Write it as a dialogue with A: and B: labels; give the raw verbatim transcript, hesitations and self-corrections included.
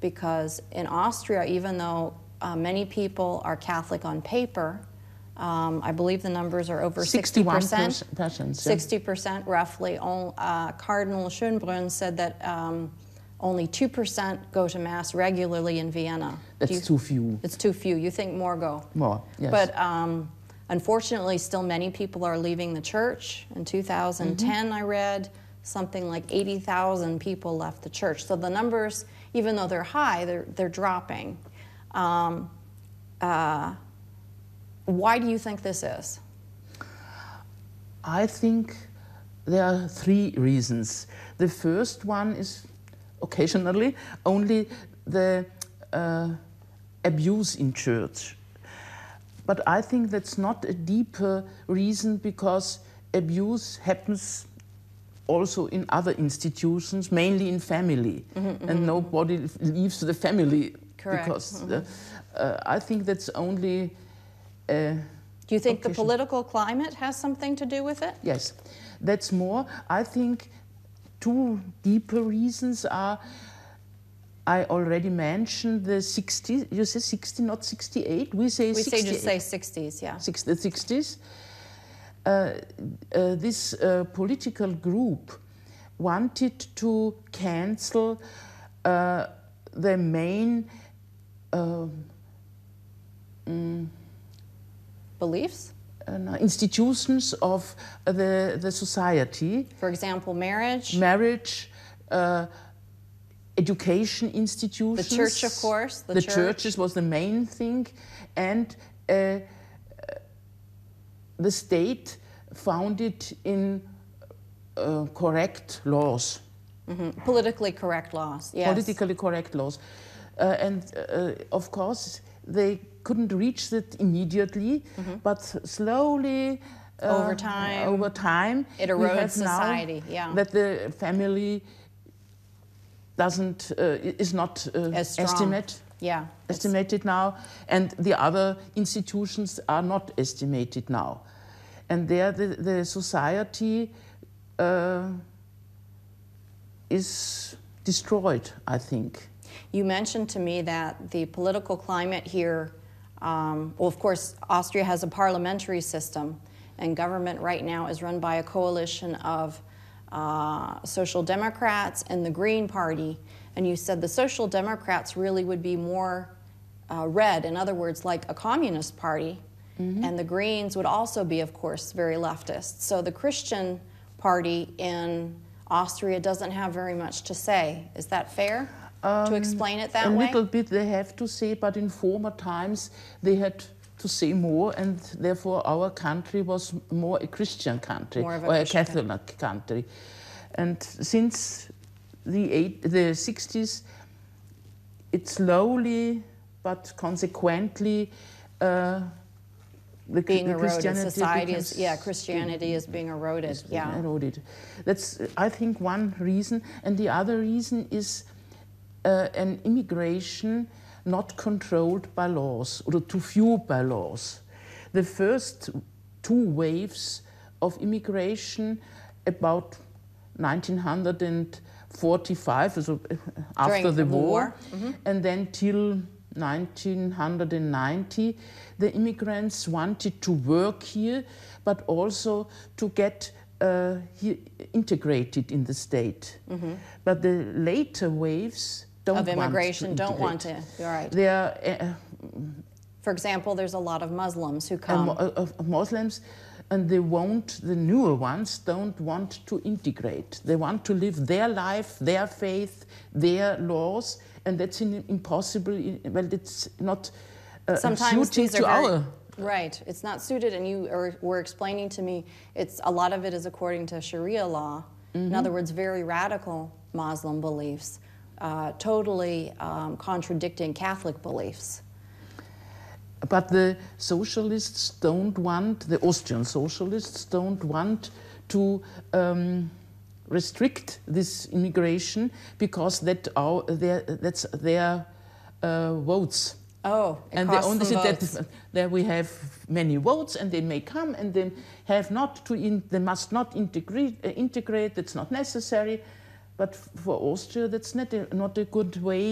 A: because in Austria, even though uh, many people are Catholic on paper, um, I believe the numbers are over sixty percent. sixty percent roughly. Uh, Cardinal Schönbrunn said that um, only two percent go to Mass regularly in Vienna.
B: That's
A: you,
B: too few.
A: It's too few. You think more go?
B: More, yes.
A: But um, unfortunately, still many people are leaving the church. In two thousand ten, mm-hmm. I read something like eighty thousand people left the church. So the numbers, even though they're high, they're, they're dropping. Um, uh, why do you think this is?
B: I think there are three reasons. The first one is occasionally only the uh, abuse in church. But I think that's not a deeper reason, because abuse happens also in other institutions, mainly in family, mm-hmm, and mm-hmm. nobody leaves the family.
A: Correct.
B: Because
A: mm-hmm.
B: uh, uh, I think that's only. Uh,
A: Do you think
B: occasion.
A: the political climate has something to do with it?
B: Yes, that's more. I think two deeper reasons are, I already mentioned the sixties. You say sixty, not sixty-eight? We say
A: we
B: sixty-eight.
A: We say just say sixties, yeah.
B: Six, the sixties. Uh, uh, this uh, political group wanted to cancel uh, the main uh, mm,
A: beliefs?
B: Uh, no, institutions of uh, the, the society.
A: For example, marriage?
B: Marriage, uh, education institutions.
A: The church, of course.
B: The, the church. churches was the main thing. And uh, the state found it in uh, correct laws.
A: Mm-hmm. Politically correct laws, yes.
B: Politically correct laws. Uh, and uh, of course, they couldn't reach it immediately, mm-hmm. but slowly, uh,
A: over time,
B: over time,
A: it erodes society. Yeah,
B: that the family doesn't uh, is not uh, estimate.
A: Yeah,
B: estimated now, and the other institutions are not estimated now, and there the, the society uh, is destroyed, I think.
A: You mentioned to me that the political climate here. Um, well, of course, Austria has a parliamentary system, and government right now is run by a coalition of uh, Social Democrats and the Green Party. And you said the Social Democrats really would be more uh, red, in other words, like a communist party, mm-hmm. and the Greens would also be, of course, very leftist. So the Christian party in Austria doesn't have very much to say. Is that fair? Um, to explain it that
B: a
A: way?
B: A little bit they have to say, but in former times they had to say more, and therefore our country was more a Christian country,
A: more of a
B: or
A: Christian.
B: a Catholic country. And since the, eight, the sixties, it slowly but consequently uh, the,
A: being
B: the
A: eroded. Society is, yeah, Christianity is being eroded.
B: Is being
A: yeah,
B: eroded. That's, I think, one reason, and the other reason is Uh, an immigration not controlled by laws, or too few by laws. The first two waves of immigration, about nineteen forty-five, so after
A: During
B: the war,
A: war. Mm-hmm.
B: and then till nineteen ninety, the immigrants wanted to work here, but also to get uh, he integrated in the state. Mm-hmm. But the later waves don't
A: of immigration
B: want to
A: don't want to. You're right.
B: They are, uh,
A: For example, there's a lot of Muslims who come.
B: Uh, uh, Muslims, and they won't. The newer ones don't want to integrate. They want to live their life, their faith, their laws, and that's in, impossible. Well, it's not uh,
A: Sometimes
B: suiting
A: these are
B: to
A: very,
B: our.
A: Right. It's not suited, and you are, were explaining to me. It's a lot of it is according to Sharia law. Mm-hmm. In other words, very radical Muslim beliefs. Uh, totally um, contradicting Catholic beliefs.
B: But the socialists don't want, the Austrian socialists don't want to um, restrict this immigration, because that our, their, that's their uh, votes.
A: Oh, it
B: and they only say
A: votes.
B: that there we have many votes, and they may come, and they have not to. In, they must not integrate. Uh, integrate. That's not necessary. But for Austria, that's not a, not a good way